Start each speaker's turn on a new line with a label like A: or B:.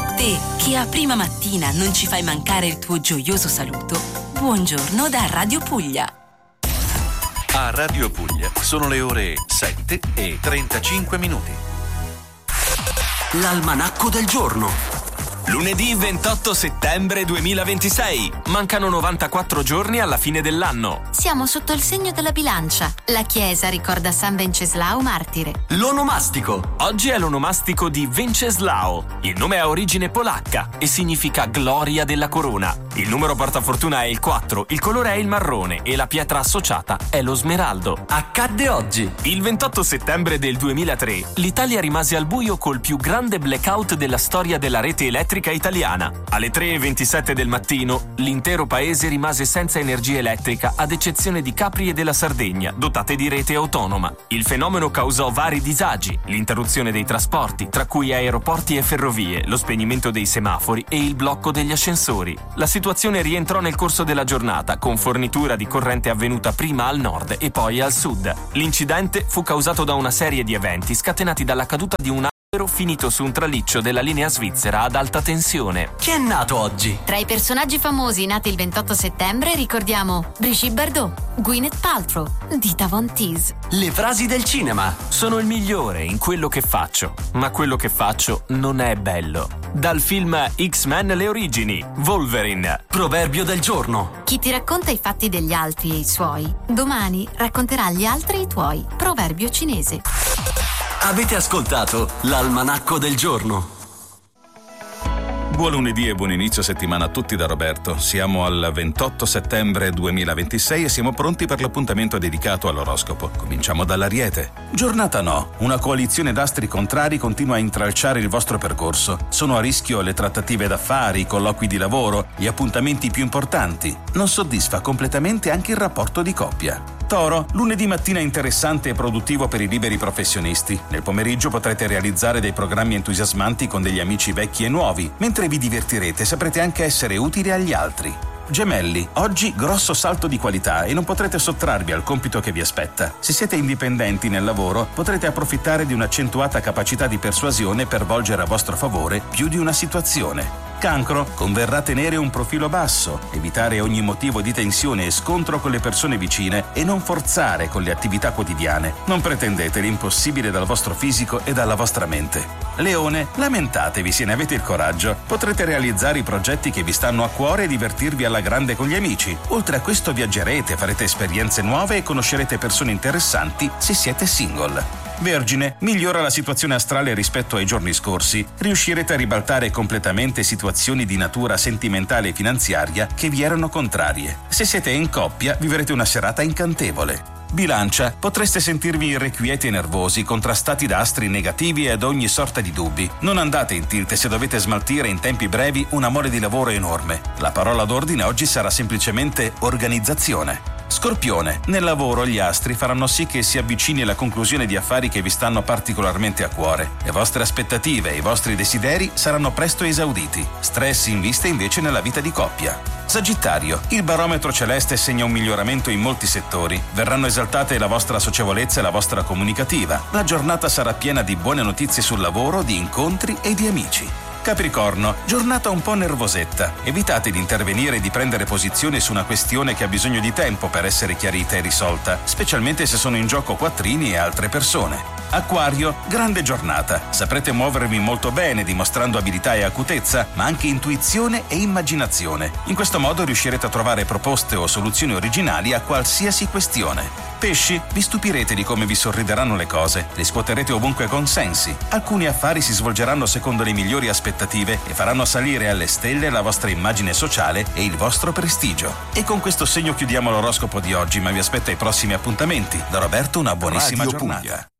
A: A te, che a prima mattina non ci fai mancare il tuo gioioso saluto, buongiorno da Radio Puglia.
B: A Radio Puglia sono le ore 7:35.
C: L'almanacco del giorno. Lunedì 28 settembre 2026. Mancano 94 giorni alla fine dell'anno.
D: Siamo sotto il segno della bilancia. La chiesa ricorda San Venceslao martire.
C: L'onomastico. Oggi è l'onomastico di Venceslao. Il nome ha origine polacca e significa gloria della corona. Il numero portafortuna è il 4, il colore è il marrone e la pietra associata è lo smeraldo. Accadde oggi. Il 28 settembre del 2003 l'Italia rimase al buio col più grande blackout della storia della rete elettrica italiana. Alle 3:27 del mattino l'intero paese rimase senza energia elettrica ad eccezione di Capri e della Sardegna, dotate di rete autonoma. Il fenomeno causò vari disagi, l'interruzione dei trasporti, tra cui aeroporti e ferrovie, lo spegnimento dei semafori e il blocco degli ascensori. La situazione rientrò nel corso della giornata, con fornitura di corrente avvenuta prima al nord e poi al sud. L'incidente fu causato da una serie di eventi scatenati dalla caduta di un finito su un traliccio della linea svizzera ad alta tensione. Chi è nato oggi?
D: Tra i personaggi famosi nati il 28 settembre ricordiamo Brigitte Bardot, Gwyneth Paltrow, Dita Von Teese.
C: Le frasi del cinema. Sono il migliore in quello che faccio, ma quello che faccio non è bello. Dal film X-Men le origini, Wolverine. Proverbio del giorno.
D: Chi ti racconta i fatti degli altri e i suoi, domani racconterà agli altri i tuoi. Proverbio cinese.
C: Avete ascoltato l'almanacco del giorno.
B: Buon lunedì e buon inizio settimana a tutti da Roberto. Siamo al 28 settembre 2026 e siamo pronti per l'appuntamento dedicato all'oroscopo. Cominciamo dall'Ariete. Giornata no. Una coalizione d'astri contrari continua a intralciare il vostro percorso. Sono a rischio le trattative d'affari, i colloqui di lavoro, gli appuntamenti più importanti. Non soddisfa completamente anche il rapporto di coppia. Toro, lunedì mattina interessante e produttivo per i liberi professionisti. Nel pomeriggio potrete realizzare dei programmi entusiasmanti con degli amici vecchi e nuovi. Mentre vi divertirete, saprete anche essere utili agli altri. Gemelli, oggi grosso salto di qualità e non potrete sottrarvi al compito che vi aspetta. Se siete indipendenti nel lavoro, potrete approfittare di un'accentuata capacità di persuasione per volgere a vostro favore più di una situazione. Cancro, converrà tenere un profilo basso, evitare ogni motivo di tensione e scontro con le persone vicine e non forzare con le attività quotidiane. Non pretendete l'impossibile dal vostro fisico e dalla vostra mente. Leone, lamentatevi se ne avete il coraggio. Potrete realizzare i progetti che vi stanno a cuore e divertirvi alla grande con gli amici. Oltre a questo viaggerete, farete esperienze nuove e conoscerete persone interessanti se siete single. Vergine, migliora la situazione astrale rispetto ai giorni scorsi. Riuscirete a ribaltare completamente situazioni di natura sentimentale e finanziaria che vi erano contrarie. Se siete in coppia, vivrete una serata incantevole. Bilancia, potreste sentirvi irrequieti e nervosi, contrastati da astri negativi e ad ogni sorta di dubbi. Non andate in tilt se dovete smaltire in tempi brevi una mole di lavoro enorme. La parola d'ordine oggi sarà semplicemente organizzazione. Scorpione, nel lavoro gli astri faranno sì che si avvicini alla conclusione di affari che vi stanno particolarmente a cuore. Le vostre aspettative e i vostri desideri saranno presto esauditi. Stress in vista invece nella vita di coppia. Sagittario, il barometro celeste segna un miglioramento in molti settori. Verranno esaltate la vostra socievolezza e la vostra comunicativa. La giornata sarà piena di buone notizie sul lavoro, di incontri e di amici. Capricorno, giornata un po' nervosetta. Evitate di intervenire e di prendere posizione su una questione che ha bisogno di tempo per essere chiarita e risolta, specialmente se sono in gioco quattrini e altre persone. Acquario, grande giornata. Saprete muovervi molto bene, dimostrando abilità e acutezza, ma anche intuizione e immaginazione. In questo modo riuscirete a trovare proposte o soluzioni originali a qualsiasi questione. Pesci, vi stupirete di come vi sorrideranno le cose, riscuoterete ovunque consensi. Alcuni affari si svolgeranno secondo le migliori aspettative e faranno salire alle stelle la vostra immagine sociale e il vostro prestigio. E con questo segno chiudiamo l'oroscopo di oggi, ma vi aspetto ai prossimi appuntamenti. Da Roberto una buonissima giornata.